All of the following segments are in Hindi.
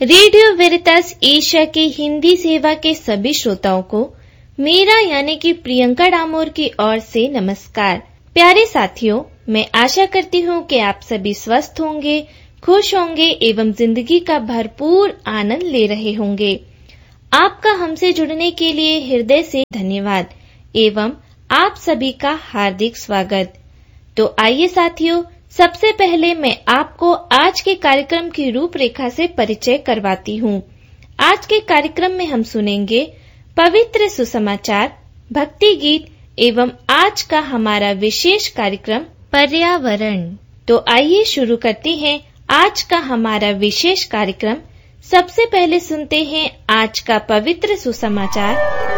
रेडियो वेरितास एशिया के हिंदी सेवा के सभी श्रोताओं को मेरा यानी कि प्रियंका डामोर की ओर से नमस्कार। प्यारे साथियों, मैं आशा करती हूँ कि आप सभी स्वस्थ होंगे, खुश होंगे एवं जिंदगी का भरपूर आनंद ले रहे होंगे। आपका हमसे जुड़ने के लिए हृदय से धन्यवाद एवं आप सभी का हार्दिक स्वागत। तो आइए साथियों, सबसे पहले मैं आपको आज के कार्यक्रम की रूपरेखा से परिचय करवाती हूँ। आज के कार्यक्रम में हम सुनेंगे पवित्र सुसमाचार, भक्ति गीत एवं आज का हमारा विशेष कार्यक्रम पर्यावरण। तो आइए शुरू करते हैं आज का हमारा विशेष कार्यक्रम। सबसे पहले सुनते हैं आज का पवित्र सुसमाचार।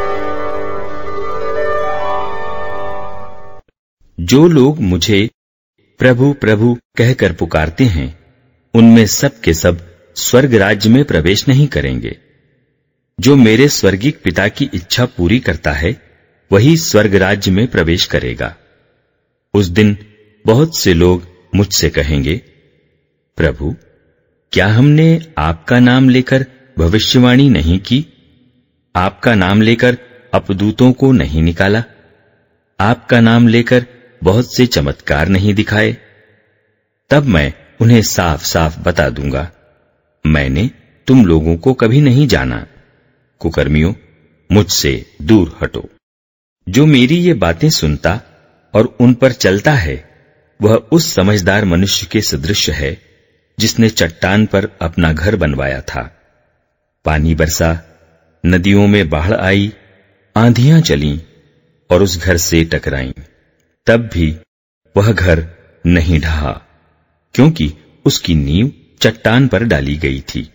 जो लोग मुझे प्रभु प्रभु कहकर पुकारते हैं, उनमें सब के सब स्वर्ग राज्य में प्रवेश नहीं करेंगे। जो मेरे स्वर्गीय पिता की इच्छा पूरी करता है, वही स्वर्ग राज्य में प्रवेश करेगा। उस दिन बहुत से लोग मुझसे कहेंगे, प्रभु, क्या हमने आपका नाम लेकर भविष्यवाणी नहीं की? आपका नाम लेकर अपदूतों को नहीं निकाला? आपका नाम लेकर बहुत से चमत्कार नहीं दिखाए? तब मैं उन्हें साफ साफ बता दूंगा, मैंने तुम लोगों को कभी नहीं जाना। कुकर्मियों, मुझसे दूर हटो। जो मेरी ये बातें सुनता और उन पर चलता है, वह उस समझदार मनुष्य के सदृश है जिसने चट्टान पर अपना घर बनवाया था। पानी बरसा, नदियों में बाढ़ आई, आंधियां चलीं और उस घर से टकराईं। तब भी वह घर नहीं ढहा, क्योंकि उसकी नींव चट्टान पर डाली गई थी।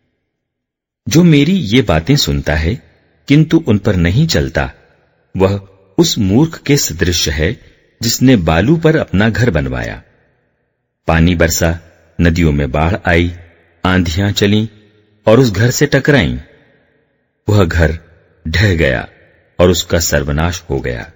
जो मेरी ये बातें सुनता है किंतु उन पर नहीं चलता, वह उस मूर्ख के सदृश है जिसने बालू पर अपना घर बनवाया। पानी बरसा, नदियों में बाढ़ आई, आंधियां चलीं और उस घर से टकराईं। वह घर ढह गया और उसका सर्वनाश हो गया।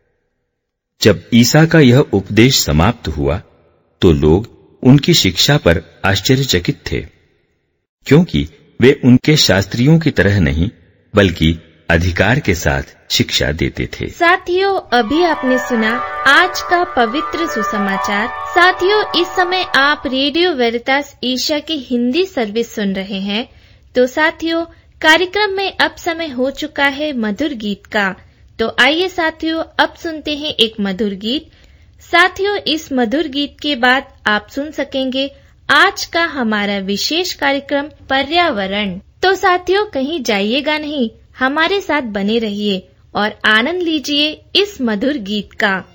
जब ईसा का यह उपदेश समाप्त हुआ, तो लोग उनकी शिक्षा पर आश्चर्यचकित थे, क्योंकि वे उनके शास्त्रियों की तरह नहीं, बल्कि अधिकार के साथ शिक्षा देते थे। साथियों, अभी आपने सुना आज का पवित्र सुसमाचार। साथियों, इस समय आप रेडियो वेरितास एशिया की हिंदी सर्विस सुन रहे हैं। तो साथियों, कार्यक्रम में अब समय हो चुका है मधुर गीत का। तो आइए साथियों, अब सुनते हैं एक मधुर गीत। साथियों, इस मधुर गीत के बाद आप सुन सकेंगे आज का हमारा विशेष कार्यक्रम पर्यावरण। तो साथियों, कहीं जाइएगा नहीं, हमारे साथ बने रहिए और आनंद लीजिए इस मधुर गीत का।